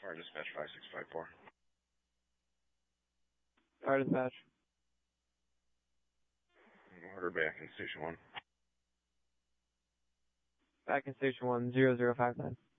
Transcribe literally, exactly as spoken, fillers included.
Fire dispatch five six five four. Fire dispatch. Order back in station one. Back in station one, zero zero five nine.